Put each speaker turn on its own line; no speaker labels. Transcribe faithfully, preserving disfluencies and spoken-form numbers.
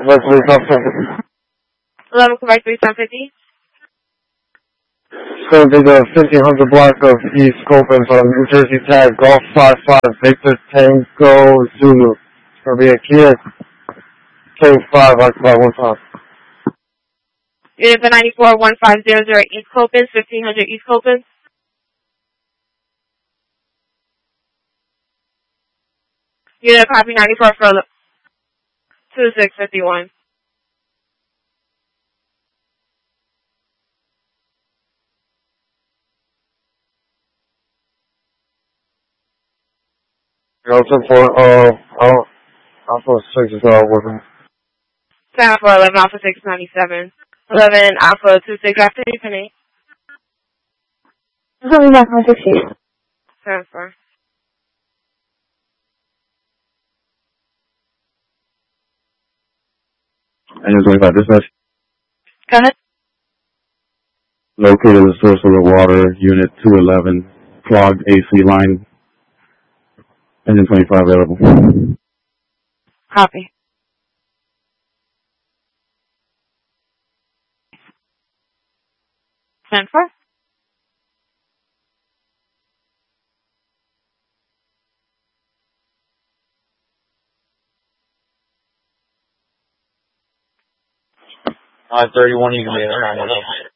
Quebec three, top ten.
eleven Quebec three, ten fifty.
It's going to be the fifteen hundred block of East Copen from New Jersey Tag, Golf five five, Victor Tango Zulu. It's going to be a Kia K five, occupy one five.
Unit for ninety-four one five zero zero East Copen, fifteen hundred East Copen. Unit copy ninety-four for two six five one.
Delta for, uh, oh, Alpha six is out working.
Seven for eleven Alpha six ninety-seven. eleven Alpha two six after you can eight.
Coming back on six eight.
Seven four.
And it's twenty-five dispatch.
Go ahead.
Located the source of the water, unit two eleven, clogged A C line. Engine twenty-five available.
Copy. Ten four.
five thirty-one, you can be there.